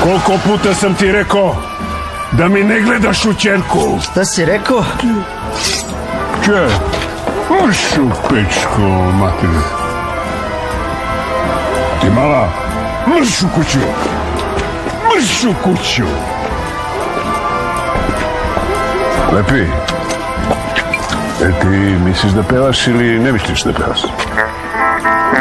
Koliko puta sam ti rekao da mi ne gledaš u ćerku? Šta si rekao? Če? Marš u pečko, mater. Ti mala, marš u kuću. Marš u kuću. Lepi, ti misliš da pevaš ili ne misliš da pevaš?